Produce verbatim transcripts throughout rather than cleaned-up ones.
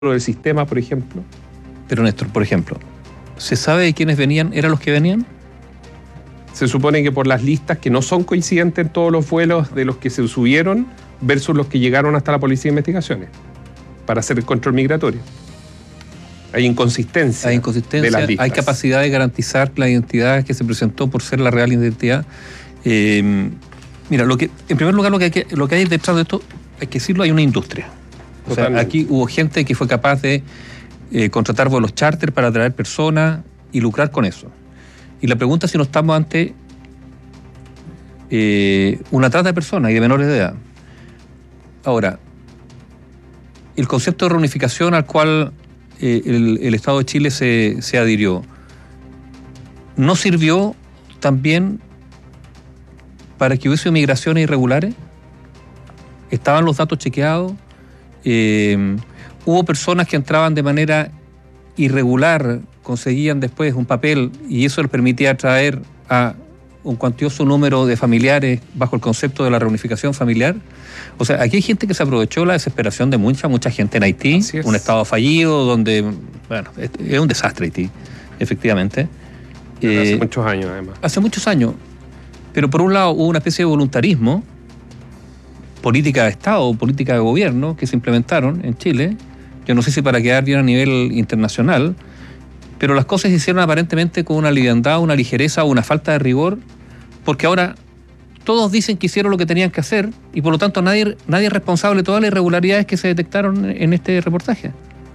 del sistema, por ejemplo. Pero Néstor, por ejemplo, ¿se sabe de quiénes venían? ¿Eran los que venían? Se supone que por las listas que no son coincidentes en todos los vuelos de los que se subieron versus los que llegaron hasta la Policía de Investigaciones para hacer el control migratorio. Hay inconsistencia. Hay inconsistencia, de las listas. hay capacidad de garantizar la identidad que se presentó por ser la real identidad. Eh, mira, lo que, en primer lugar, lo que, hay que, lo que hay detrás de esto, hay que decirlo, hay una industria. O sea, aquí hubo gente que fue capaz de eh, contratar vuelos charter para atraer personas y lucrar con eso. Y la pregunta es si no estamos ante eh, una trata de personas y de menores de edad. Ahora, el concepto de reunificación al cual eh, el, el Estado de Chile se, se adhirió, ¿no sirvió también para que hubiese migraciones irregulares? ¿Estaban los datos chequeados? Eh, ¿Hubo personas que entraban de manera irregular, conseguían después un papel y eso les permitía atraer a un cuantioso número de familiares bajo el concepto de la reunificación familiar? O sea, aquí hay gente que se aprovechó la desesperación de mucha, mucha gente en Haití, un estado fallido donde, bueno, es un desastre Haití, efectivamente. Hace eh, muchos años, además. Hace muchos años. Pero por un lado hubo una especie de voluntarismo, política de Estado, política de gobierno que se implementaron en Chile. Yo no sé si para quedar bien a nivel internacional, pero las cosas se hicieron aparentemente con una liviandad, una ligereza o una falta de rigor, porque ahora todos dicen que hicieron lo que tenían que hacer y por lo tanto nadie, nadie es responsable de todas las irregularidades que se detectaron en este reportaje.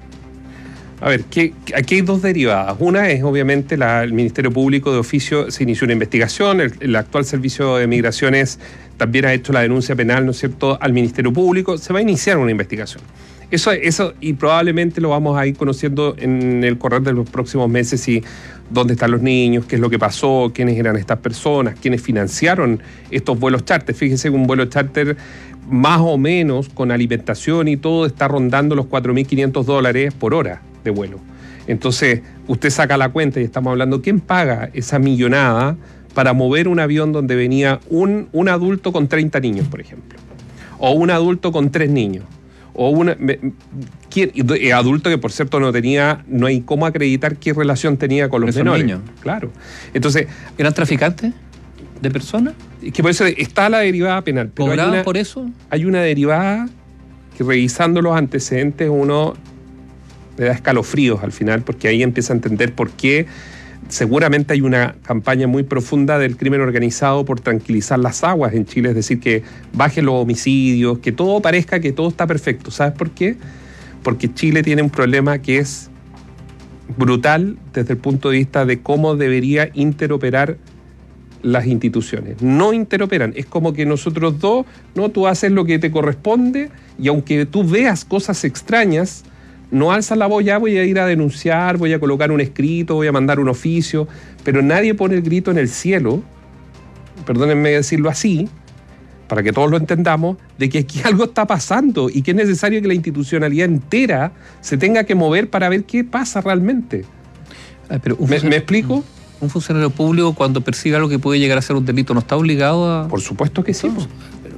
A ver, ¿qué, aquí hay dos derivadas. Una es, obviamente, la, el Ministerio Público de oficio se inició una investigación, el, el actual Servicio de Migraciones también ha hecho la denuncia penal, ¿no es cierto?, al Ministerio Público. Se va a iniciar una investigación. Eso, eso y probablemente lo vamos a ir conociendo en el correr de los próximos meses, y dónde están los niños, qué es lo que pasó, quiénes eran estas personas, quiénes financiaron estos vuelos charter. Fíjese que un vuelo charter más o menos con alimentación y todo está rondando los cuatro mil quinientos dólares por hora de vuelo. Entonces, usted saca la cuenta y estamos hablando, ¿quién paga esa millonada para mover un avión donde venía un, un adulto con treinta niños, por ejemplo? O un adulto con tres niños. O un adulto que, por cierto, no tenía, no hay cómo acreditar qué relación tenía con los menores. Niños. Claro. Entonces, ¿eran traficantes de personas? Es que por eso está la derivada penal. Pero ¿cobraban hay una, por eso? Hay una derivada que, revisando los antecedentes, uno le da escalofríos al final, porque ahí empieza a entender por qué seguramente hay una campaña muy profunda del crimen organizado por tranquilizar las aguas en Chile, es decir, que bajen los homicidios, que todo parezca que todo está perfecto. ¿Sabes por qué? Porque Chile tiene un problema que es brutal desde el punto de vista de cómo debería interoperar las instituciones. No interoperan, es como que nosotros dos, no, tú haces lo que te corresponde y aunque tú veas cosas extrañas, no alzas la voz, ya voy a ir a denunciar, voy a colocar un escrito, voy a mandar un oficio, pero nadie pone el grito en el cielo, perdónenme decirlo así, para que todos lo entendamos, de que aquí algo está pasando y que es necesario que la institucionalidad entera se tenga que mover para ver qué pasa realmente. Ah, pero ¿Me, ¿Me explico? Un funcionario público, cuando persigue algo que puede llegar a ser un delito, ¿no está obligado a...? Por supuesto que sí. Pues. Pero,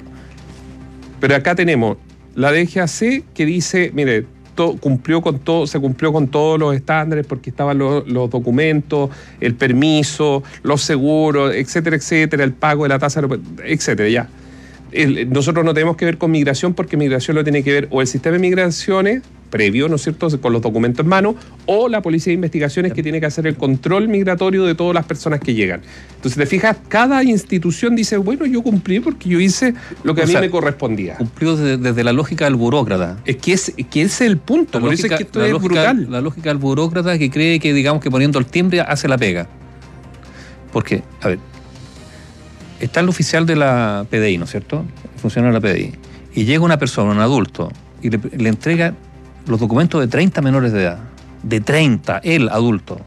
pero acá tenemos la D G A C que dice, mire, cumplió con todo, se cumplió con todos los estándares porque estaban los, los documentos, el permiso, los seguros, etcétera, etcétera, el pago de la tasa, etcétera, ya. El, nosotros no tenemos que ver con migración porque migración lo tiene que ver o el sistema de migraciones previo, ¿no es cierto?, con los documentos en mano, o la Policía de Investigaciones que tiene que hacer el control migratorio de todas las personas que llegan. Entonces, te fijas, cada institución dice, bueno, yo cumplí porque yo hice lo que o a mí sea, me correspondía. Cumplió desde, desde la lógica del burócrata. Es que, es, que ese es el punto, la por lógica, eso es que esto la es lógica, brutal. La lógica del burócrata que cree que, digamos, que poniendo el timbre hace la pega. Porque, a ver, está el oficial de la P D I, ¿no es cierto?, el funcionario de la P D I, y llega una persona, un adulto, y le, le entrega los documentos de treinta menores de edad. De treinta, él, adulto.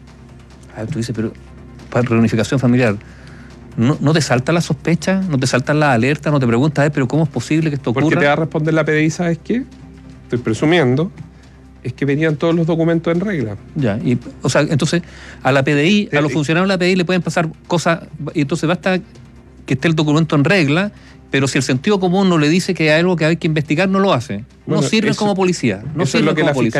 A ver, tú dices, pero para reunificación familiar, ¿no, no te salta la sospecha? ¿No te saltan las alertas? ¿No te preguntas, a ver, pero cómo es posible que esto ocurra? Porque te va a responder la P D I, ¿sabes qué? Estoy presumiendo, es que venían todos los documentos en regla. Ya, y, o sea, entonces, a la P D I, a los funcionarios de la P D I le pueden pasar cosas, y entonces basta que esté el documento en regla, pero si el sentido común no le dice que hay algo que hay que investigar, no lo hace. No Bueno, sirven eso- como policía. No eso es sirven lo que como la policía.